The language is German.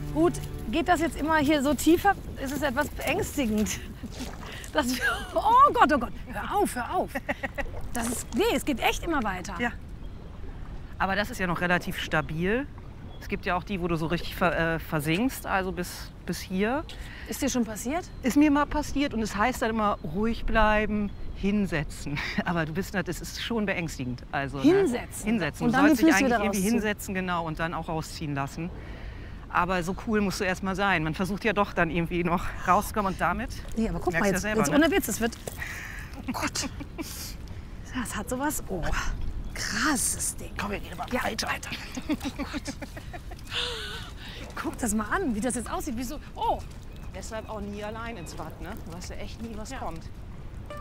Gut, geht das jetzt immer hier so tiefer? Ist es etwas beängstigend? Oh Gott, oh Gott. Hör auf, hör auf. Nee, es geht echt immer weiter. Ja. Aber das ist ja noch relativ stabil. Es gibt ja auch die, wo du so richtig versinkst, also bis hier. Ist dir schon passiert? Ist mir mal passiert und es heißt dann immer ruhig bleiben, hinsetzen. Aber du bist, das ist schon beängstigend. Also, hinsetzen? Ne? Hinsetzen. Und du dann sollst die dich Füße eigentlich wieder irgendwie rausziehen. hinsetzen, genau, und dann auch rausziehen lassen. Aber so cool musst du erst mal sein. Man versucht ja doch dann irgendwie noch rauszukommen und damit. Nee, aber guck mal, merkst jetzt, ja selber, jetzt ne? ohne Witz, es wird... Oh Gott. Das hat sowas... Oh, krasses Ding. Komm, wir gehen mal Ja, weiter. Oh Gott. Guck das mal an, wie das jetzt aussieht. Wie so, oh, Deshalb auch nie allein ins Bad, ne? Du weißt ja echt nie, was kommt.